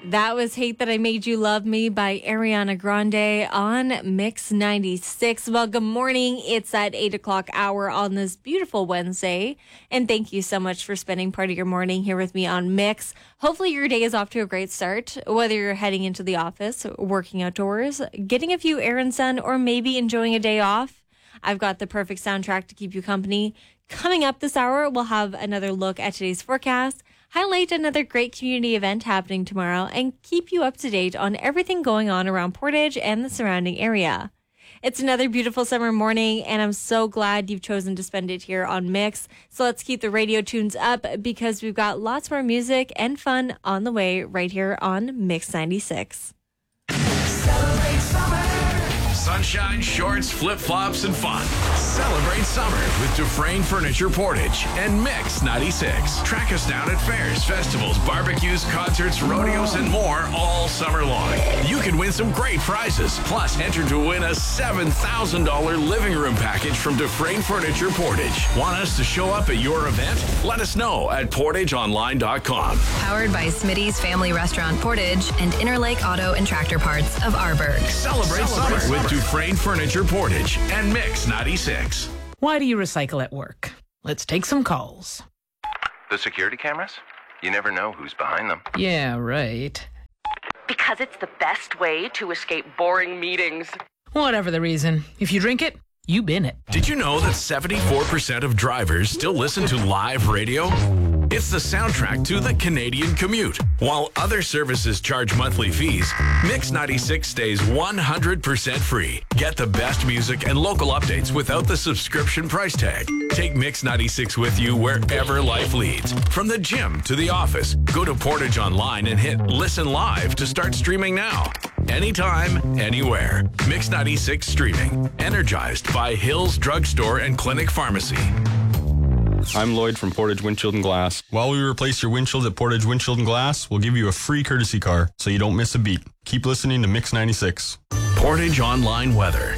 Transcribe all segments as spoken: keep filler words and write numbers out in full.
That was Hate That I Made You Love Me by Ariana Grande on Mix ninety-six. Well, good morning. It's that eight o'clock hour on this beautiful Wednesday. And thank you so much for spending part of your morning here with me on Mix. Hopefully your day is off to a great start, whether you're heading into the office, working outdoors, getting a few errands done, or maybe enjoying a day off. I've got the perfect soundtrack to keep you company. Coming up this hour, we'll have another look at today's forecast, highlight another great community event happening tomorrow, and keep you up to date on everything going on around Portage and the surrounding area. It's another beautiful summer morning, and I'm so glad you've chosen to spend it here on Mix. So let's keep the radio tunes up because we've got lots more music and fun on the way right here on Mix ninety-six. Celebrate summer. Sunshine, shorts, flip-flops, and fun. Celebrate summer with Dufresne Furniture Portage and Mix ninety-six. Track us down at fairs, festivals, barbecues, concerts, rodeos, and more all summer long. You can win some great prizes. Plus, enter to win a seven thousand dollars living room package from Dufresne Furniture Portage. Want us to show up at your event? Let us know at portage online dot com. Powered by Smitty's Family Restaurant Portage and Interlake Auto and Tractor Parts of Arborg. Celebrate, Celebrate summer with Dufresne Furniture Portage and Mix ninety-six. Why do you recycle at work? Let's take some calls. The security cameras? You never know who's behind them. Yeah, right. Because it's the best way to escape boring meetings. Whatever the reason, if you drink it, you bin it. Did you know that seventy-four percent of drivers still listen to live radio? It's the soundtrack to the Canadian commute. While other services charge monthly fees, Mix ninety-six stays one hundred percent free. Get the best music and local updates without the subscription price tag. Take Mix ninety-six with you wherever life leads. From the gym to the office, go to Portage Online and hit Listen Live to start streaming now. Anytime, anywhere. Mix ninety-six streaming. Energized by Hills Drugstore and Clinic Pharmacy. I'm Lloyd from Portage Windshield and Glass. While we replace your windshield at Portage Windshield and Glass, we'll give you a free courtesy car so you don't miss a beat. Keep listening to Mix ninety-six. Portage Online Weather.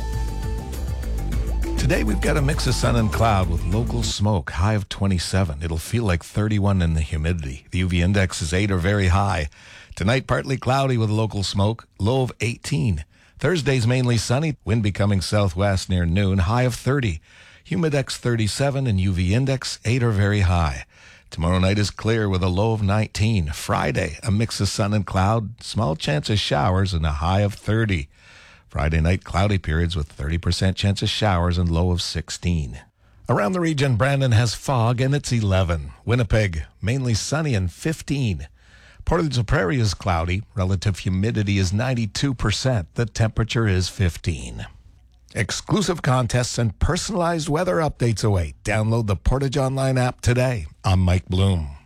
Today we've got a mix of sun and cloud with local smoke, high of twenty-seven. It'll feel like thirty-one in the humidity. The U V index is eight or very high. Tonight partly cloudy with local smoke, low of eighteen. Thursday's mainly sunny, wind becoming southwest near noon, high of thirty. Humidex thirty-seven and U V index eight or very high. Tomorrow night is clear with a low of nineteen. Friday, a mix of sun and cloud, small chance of showers and a high of thirty. Friday night, cloudy periods with thirty percent chance of showers and low of sixteen. Around the region, Brandon has fog and it's eleven. Winnipeg, mainly sunny and fifteen. Portage la Prairie is cloudy. Relative humidity is ninety-two percent. The temperature is fifteen. Exclusive contests and personalized weather updates await. Download the Portage Online app today. I'm Mike Bloom.